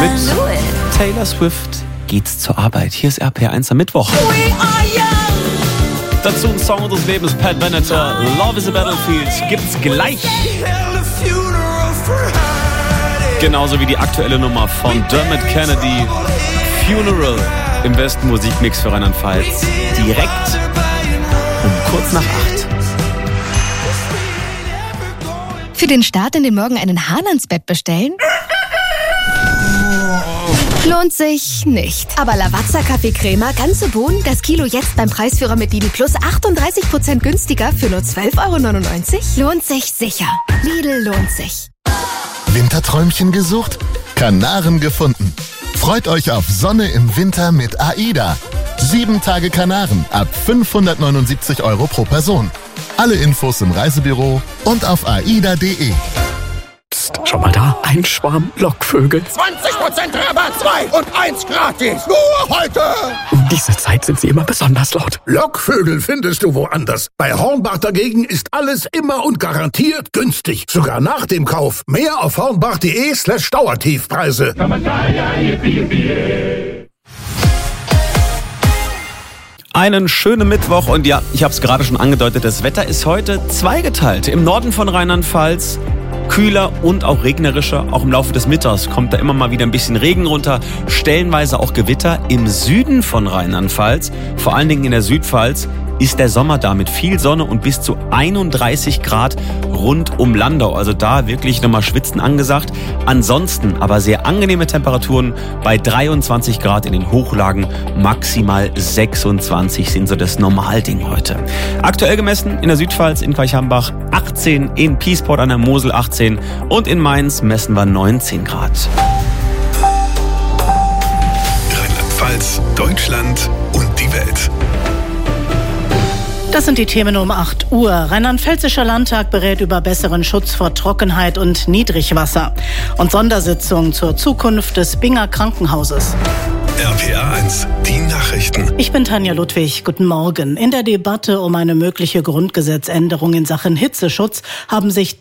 Mit Taylor Swift geht's zur Arbeit. Hier ist RPR1 am Mittwoch. Dazu ein Song unseres Lebens, Pat Benatar, Love is a Battlefield, gibt's gleich. Genauso wie die aktuelle Nummer von Dermot Kennedy, Funeral, im besten Musikmix für Rheinland-Pfalz. Direkt um kurz nach 8. Für den Start in den Morgen einen Hahn ans Bett bestellen? Lohnt sich nicht. Aber Lavazza Kaffeecrema, ganze Bohnen, das Kilo jetzt beim Preisführer mit Lidl Plus 38% günstiger für nur 12,99 €? Lohnt sich sicher. Lidl lohnt sich. Winterträumchen gesucht? Kanaren gefunden. Freut euch auf Sonne im Winter mit AIDA. 7 Tage Kanaren ab 579 € pro Person. Alle Infos im Reisebüro und auf aida.de. Psst, schau mal da, ein Schwarm Lockvögel. 20% Rabatt, 2 und 1 gratis. Nur heute. Um diese Zeit sind sie immer besonders laut. Lockvögel findest du woanders. Bei Hornbach dagegen ist alles immer und garantiert günstig. Sogar nach dem Kauf. Mehr auf hornbach.de/Dauertiefpreise. Einen schönen Mittwoch und ja, ich habe es gerade schon angedeutet, das Wetter ist heute zweigeteilt. Im Norden von Rheinland-Pfalz kühler und auch regnerischer. Auch im Laufe des Mittags kommt da immer mal wieder ein bisschen Regen runter, stellenweise auch Gewitter. Im Süden von Rheinland-Pfalz, vor allen Dingen in der Südpfalz, ist der Sommer da mit viel Sonne und bis zu 31 Grad rund um Landau. Also da wirklich nochmal schwitzen angesagt. Ansonsten aber sehr angenehme Temperaturen bei 23 Grad in den Hochlagen. Maximal 26 sind so das Normalding heute. Aktuell gemessen in der Südpfalz in Queichhambach 18, in Piesport an der Mosel 18 und in Mainz messen wir 19 Grad. Rheinland-Pfalz, Deutschland und die Welt. Das sind die Themen um 8 Uhr. Rheinland-Pfälzischer Landtag berät über besseren Schutz vor Trockenheit und Niedrigwasser. Und Sondersitzung zur Zukunft des Binger Krankenhauses. RPR1, die Nachrichten. Ich bin Tanja Ludwig. Guten Morgen. In der Debatte um eine mögliche Grundgesetzänderung in Sachen Hitzeschutz haben sich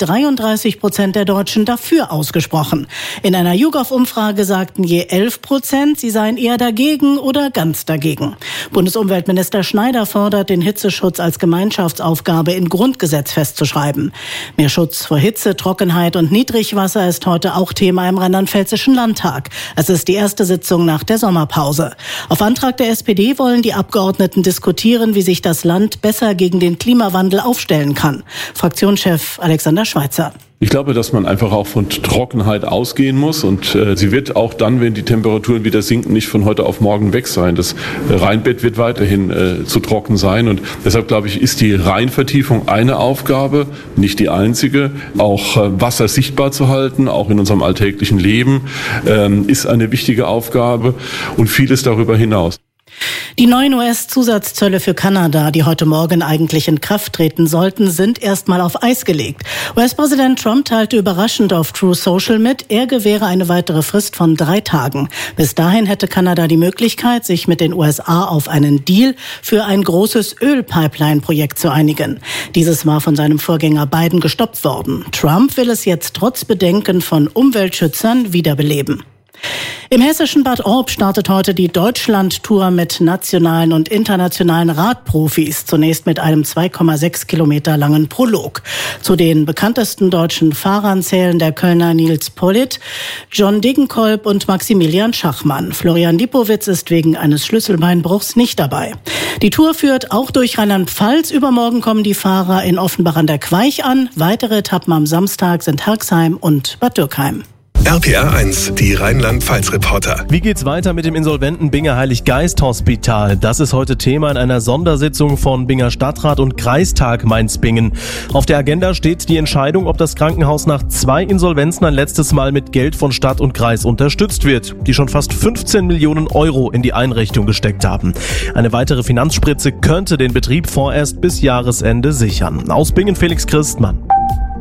33% der Deutschen dafür ausgesprochen. In einer YouGov-Umfrage sagten je 11%, sie seien eher dagegen oder ganz dagegen. Bundesumweltminister Schneider fordert, den Hitzeschutz als Gemeinschaftsaufgabe im Grundgesetz festzuschreiben. Mehr Schutz vor Hitze, Trockenheit und Niedrigwasser ist heute auch Thema im Rheinland-Pfälzischen Landtag. Es ist die erste Sitzung nach der Sommerpause. Auf Antrag der SPD wollen die Abgeordneten diskutieren, wie sich das Land besser gegen den Klimawandel aufstellen kann. Fraktionschef Alexander Schweitzer. Ich glaube, dass man einfach auch von Trockenheit ausgehen muss und sie wird auch dann, wenn die Temperaturen wieder sinken, nicht von heute auf morgen weg sein. Das Rheinbett wird weiterhin zu trocken sein und deshalb glaube ich, ist die Rheinvertiefung eine Aufgabe, nicht die einzige. Auch Wasser sichtbar zu halten, auch in unserem alltäglichen Leben, ist eine wichtige Aufgabe und vieles darüber hinaus. Die neuen US-Zusatzzölle für Kanada, die heute Morgen eigentlich in Kraft treten sollten, sind erstmal auf Eis gelegt. US-Präsident Trump teilte überraschend auf True Social mit, er gewähre eine weitere Frist von 3 Tagen. Bis dahin hätte Kanada die Möglichkeit, sich mit den USA auf einen Deal für ein großes Ölpipeline-Projekt zu einigen. Dieses war von seinem Vorgänger Biden gestoppt worden. Trump will es jetzt trotz Bedenken von Umweltschützern wiederbeleben. Im hessischen Bad Orb startet heute die Deutschland-Tour mit nationalen und internationalen Radprofis. Zunächst mit einem 2,6 Kilometer langen Prolog. Zu den bekanntesten deutschen Fahrern zählen der Kölner Nils Politt, John Degenkolb und Maximilian Schachmann. Florian Lipowitz ist wegen eines Schlüsselbeinbruchs nicht dabei. Die Tour führt auch durch Rheinland-Pfalz. Übermorgen kommen die Fahrer in Offenbach an der Queich an. Weitere Etappen am Samstag sind Herxheim und Bad Dürkheim. RPR1, die Rheinland-Pfalz-Reporter. Wie geht's weiter mit dem insolventen Binger Heilig-Geist-Hospital? Das ist heute Thema in einer Sondersitzung von Binger Stadtrat und Kreistag Mainz-Bingen. Auf der Agenda steht die Entscheidung, ob das Krankenhaus nach 2 Insolvenzen ein letztes Mal mit Geld von Stadt und Kreis unterstützt wird, die schon fast 15 Millionen Euro in die Einrichtung gesteckt haben. Eine weitere Finanzspritze könnte den Betrieb vorerst bis Jahresende sichern. Aus Bingen Felix Christmann.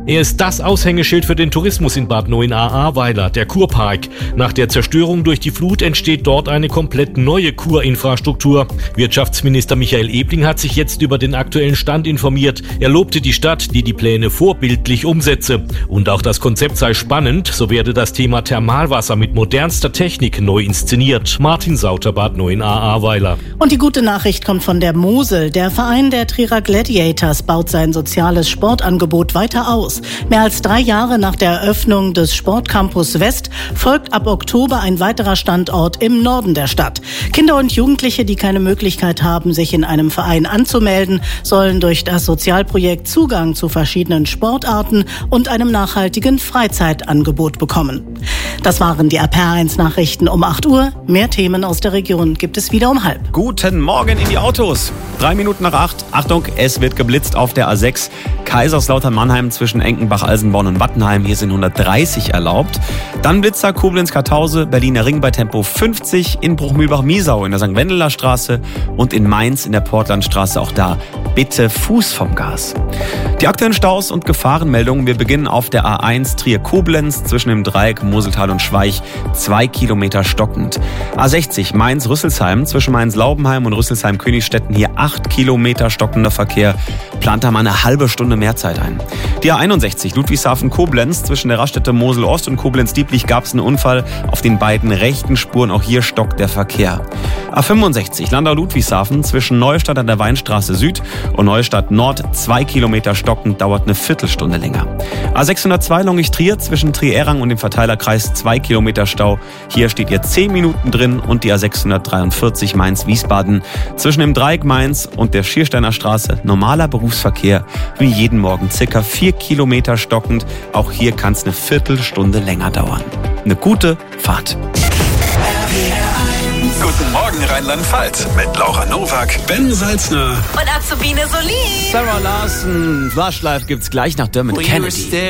Er ist das Aushängeschild für den Tourismus in Bad Neuenahr-Ahrweiler, der Kurpark. Nach der Zerstörung durch die Flut entsteht dort eine komplett neue Kurinfrastruktur. Wirtschaftsminister Michael Ebling hat sich jetzt über den aktuellen Stand informiert. Er lobte die Stadt, die die Pläne vorbildlich umsetze. Und auch das Konzept sei spannend, so werde das Thema Thermalwasser mit modernster Technik neu inszeniert. Martin Sauter, Bad Neuenahr-Ahrweiler. Und die gute Nachricht kommt von der Mosel. Der Verein der Trierer Gladiators baut sein soziales Sportangebot weiter aus. Mehr als 3 Jahre nach der Eröffnung des Sportcampus West folgt ab Oktober ein weiterer Standort im Norden der Stadt. Kinder und Jugendliche, die keine Möglichkeit haben, sich in einem Verein anzumelden, sollen durch das Sozialprojekt Zugang zu verschiedenen Sportarten und einem nachhaltigen Freizeitangebot bekommen. Das waren die RPR1 Nachrichten um 8 Uhr. Mehr Themen aus der Region gibt es wieder um 7:30. Guten Morgen in die Autos. 3 Minuten nach 8. Achtung, es wird geblitzt auf der A6. Kaiserslautern-Mannheim zwischen Enkenbach-Alsenborn und Wattenheim. Hier sind 130 erlaubt. Dann Blitzer Koblenz-Kartause, Berliner Ring bei Tempo 50, in Bruchmühlbach-Miesau in der St. Wendeler Straße und in Mainz in der Portlandstraße. Auch da bitte Fuß vom Gas. Die aktuellen Staus und Gefahrenmeldungen. Wir beginnen auf der A1 Trier-Koblenz zwischen dem Dreieck Moseltal und Schweich. 2 Kilometer stockend. A60 Mainz-Rüsselsheim zwischen Mainz-Laubenheim und Rüsselsheim-Königstetten. Hier 8 Kilometer stockender Verkehr. Plant da mal eine halbe Stunde mehr Zeit ein. Die A61 Ludwigshafen-Koblenz zwischen der Raststätte Mosel-Ost und Koblenz-Dieblich gab es einen Unfall auf den beiden rechten Spuren. Auch hier stockt der Verkehr. A65 Landau-Ludwigshafen zwischen Neustadt an der Weinstraße Süd und Neustadt Nord. 2 Kilometer stockend, dauert eine Viertelstunde länger. A602 Longich-Trier zwischen Trier-Errang und dem Verteilerkreis 2 Kilometer Stau. Hier steht jetzt 10 Minuten drin. Und die A643 Mainz-Wiesbaden zwischen dem Dreieck Mainz und der Schiersteiner Straße. Normaler Berufsverkehr wie jeden Morgen, circa 4 Kilometer stockend. Auch hier kann es eine Viertelstunde länger dauern. Eine gute Fahrt. Guten Morgen Rheinland-Pfalz mit Laura Nowak, Ben Salzner Und Azubine Solin. Sarah Larson, Flashlife gibt's gleich nach Dermot Kennedy.